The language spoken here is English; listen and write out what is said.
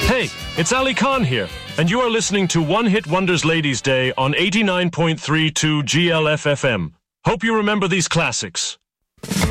Hey, it's Ali Khan here, and you are listening to One Hit Wonders Ladies' Day on 89.32 GLFFM. Hope you remember these classics.